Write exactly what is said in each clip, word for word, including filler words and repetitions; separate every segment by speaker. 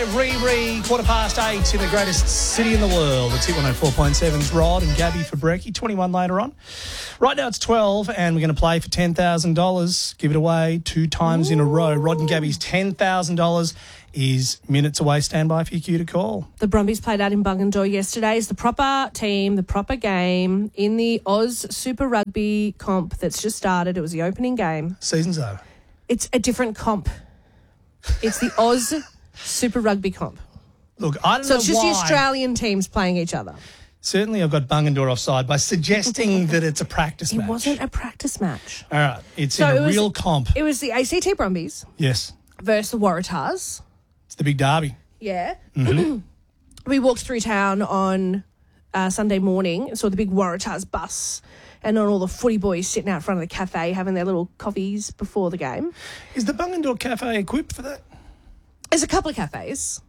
Speaker 1: Riri, quarter past eight in the greatest city in the world. It's Hit one oh four point seven's Rod and Gabby for Brekkie, twenty-one later on. Right now it's twelve and we're going to play for ten thousand dollars. Give it away two times Ooh. in a row. Rod and Gabby's ten thousand dollars is minutes away. Stand by for your cue to call.
Speaker 2: The Brumbies played out in Bungendore yesterday. It's the proper team, the proper game in the Oz Super Rugby comp that's just started. It was the opening game.
Speaker 1: Season's over.
Speaker 2: It's a different comp. It's the Oz Super Rugby comp.
Speaker 1: Look, I don't
Speaker 2: so
Speaker 1: know
Speaker 2: it's just
Speaker 1: why.
Speaker 2: the Australian teams playing each other.
Speaker 1: Certainly I've got Bungendore offside by suggesting that it's a practice
Speaker 2: it
Speaker 1: match.
Speaker 2: It wasn't a practice match.
Speaker 1: All right, it's
Speaker 2: so
Speaker 1: in a
Speaker 2: it was,
Speaker 1: real comp.
Speaker 2: It was the A C T Brumbies.
Speaker 1: Yes.
Speaker 2: Versus the Waratahs.
Speaker 1: It's the big derby.
Speaker 2: Yeah.
Speaker 1: Mm-hmm.
Speaker 2: We walked through town on uh, Sunday morning, saw the big Waratahs bus and on all the footy boys sitting out front of the cafe having their little coffees before the game.
Speaker 1: Is the Bungendore Cafe equipped for that?
Speaker 2: There's a couple of cafes.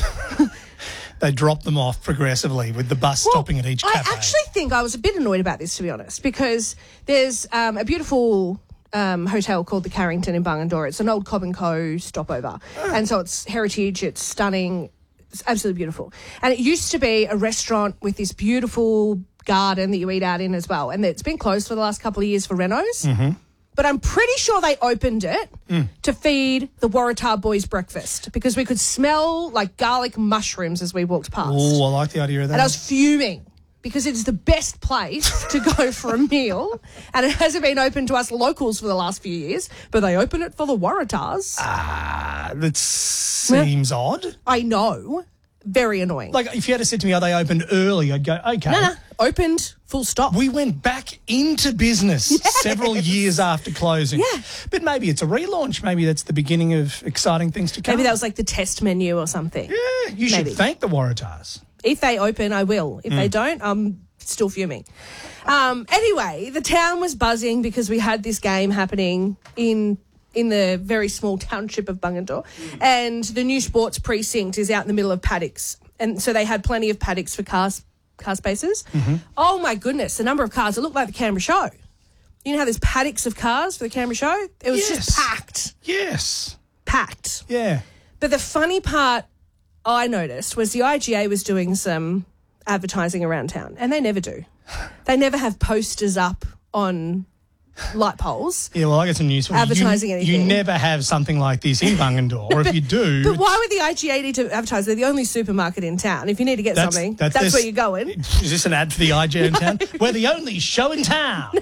Speaker 1: They drop them off progressively with the bus
Speaker 2: well,
Speaker 1: stopping at each cafe.
Speaker 2: I actually think I was a bit annoyed about this, to be honest, because there's um, a beautiful um, hotel called the Carrington in Bungendore. It's an old Cobb and Co stopover. Oh. And so it's heritage, it's stunning, it's absolutely beautiful. And it used to be a restaurant with this beautiful garden that you eat out in as well. And it's been closed for the last couple of years for renos.
Speaker 1: Mm-hmm.
Speaker 2: But I'm pretty sure they opened it
Speaker 1: mm.
Speaker 2: to feed the Waratah boys breakfast because we could smell like garlic mushrooms as we walked past.
Speaker 1: Oh, I like the idea of that.
Speaker 2: And I was fuming because it's the best place to go for a meal and it hasn't been open to us locals for the last few years, but they open it for the Waratahs.
Speaker 1: Ah, that seems yeah. odd.
Speaker 2: I know. Very annoying.
Speaker 1: Like, if you had to say to me, oh, they opened early, I'd go, okay.
Speaker 2: No, no, opened, full stop.
Speaker 1: We went back into business yes. several years after closing.
Speaker 2: Yeah.
Speaker 1: But maybe it's a relaunch. Maybe that's the beginning of exciting things to come.
Speaker 2: Maybe that was like the test menu or something.
Speaker 1: Yeah, you should
Speaker 2: maybe.
Speaker 1: thank the Waratahs.
Speaker 2: If they open, I will. If mm. they don't, I'm still fuming. Um, anyway, the town was buzzing because we had this game happening in... in the very small township of Bungendore. Mm. And the new sports precinct is out in the middle of paddocks. And so they had plenty of paddocks for car, car spaces.
Speaker 1: Mm-hmm.
Speaker 2: Oh, my goodness, the number of cars. It looked like the Canberra show. You know how there's paddocks of cars for the Canberra show? It was
Speaker 1: yes.
Speaker 2: just packed.
Speaker 1: Yes.
Speaker 2: Packed.
Speaker 1: Yeah.
Speaker 2: But the funny part I noticed was the I G A was doing some advertising around town, and they never do. They never have posters up on light poles.
Speaker 1: Yeah, well, I got some news for you.
Speaker 2: Advertising
Speaker 1: you.
Speaker 2: anything.
Speaker 1: You never have something like this in Bungendore, or
Speaker 2: but,
Speaker 1: if you do...
Speaker 2: But why would the I G A need to advertise? They're the only supermarket in town. If you need to get
Speaker 1: that's,
Speaker 2: something,
Speaker 1: that's,
Speaker 2: that's
Speaker 1: this,
Speaker 2: where you're going.
Speaker 1: Is this an ad for the I G A in town? We're the only show in town.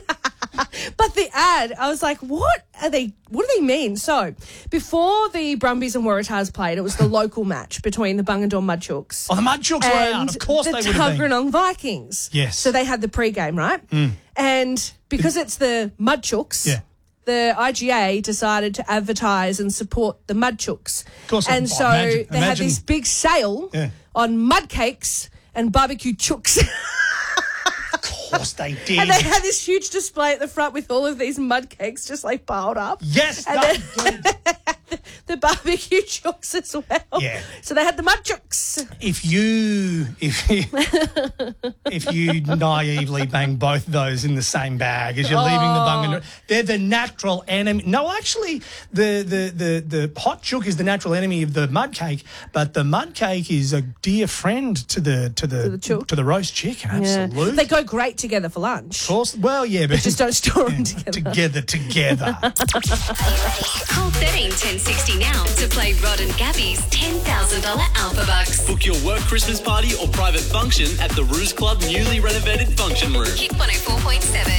Speaker 2: But the ad, I was like, what are they, what do they mean? So, before the Brumbies and Waratahs played, it was the local match between the Bungendore Mudchooks.
Speaker 1: Oh, the Mudchooks were out. Of course they would have been.
Speaker 2: the Tuggeranong Vikings.
Speaker 1: Yes.
Speaker 2: So they had the pre-game, right?
Speaker 1: Mm.
Speaker 2: And because it's the Mudchooks,
Speaker 1: yeah.
Speaker 2: the I G A decided to advertise and support the Mudchooks.
Speaker 1: Of course.
Speaker 2: And
Speaker 1: I,
Speaker 2: so
Speaker 1: imagine,
Speaker 2: they
Speaker 1: imagine.
Speaker 2: had this big sale
Speaker 1: yeah.
Speaker 2: on mud cakes and barbecue chooks.
Speaker 1: Of course they did.
Speaker 2: And they had this huge display at the front with all of these mud cakes just like piled up.
Speaker 1: Yes,
Speaker 2: and
Speaker 1: then,
Speaker 2: the, the barbecue chooks as well.
Speaker 1: Yeah.
Speaker 2: So they had the mud chooks.
Speaker 1: If you if you, if you naively bang both of those in the same bag as you're
Speaker 2: oh.
Speaker 1: leaving the Bungendore, they're the natural enemy. No, actually, the, the, the, the hot chook is the natural enemy of the mud cake, but the mud cake is a dear friend to the to the
Speaker 2: to the, chook.
Speaker 1: To the roast chicken. Absolutely,
Speaker 2: yeah. They go great together for lunch.
Speaker 1: Of course, well, yeah, but,
Speaker 2: but just don't store
Speaker 1: yeah,
Speaker 2: them together.
Speaker 1: Together, together.
Speaker 3: Call thirteen ten sixty now to play Rod and Gabby's ten thousand dollars Alpha Bucks.
Speaker 4: Book your work Christmas party or private function at the Ruse Club newly renovated function room.
Speaker 3: Hit one oh four point seven.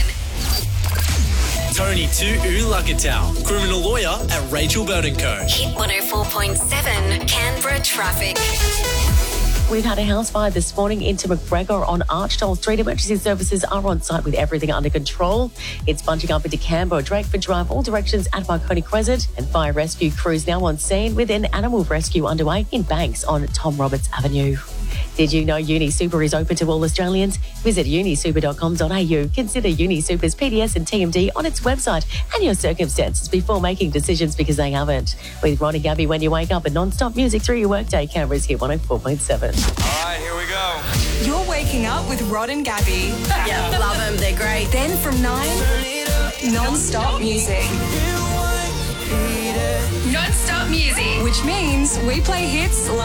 Speaker 4: Tony Tu Ulakatau, criminal lawyer at Rachel Bird and Co.
Speaker 3: Hit one oh four point seven, Canberra traffic.
Speaker 5: We've had a house fire this morning into McGregor on Archdale Street. Emergency services are on site with everything under control. It's bunching up into Canberra, Drakeford Drive, all directions at Marconi Crescent. And fire rescue crews now on scene with an animal rescue underway in Banks on Tom Roberts Avenue. Did you know UniSuper is open to all Australians? Visit uni super dot com dot a u. Consider UniSuper's P D S and T M D on its website and your circumstances before making decisions because they haven't. With Ron and Gabby when you wake up and non-stop music through your workday, Canberra's Hit one oh four point seven.
Speaker 6: All right, here we go.
Speaker 7: You're waking up with Rod and Gabby.
Speaker 3: Yeah, love them. They're great.
Speaker 7: Then from nine, non-stop music.
Speaker 3: Non-stop music.
Speaker 7: Which means we play hits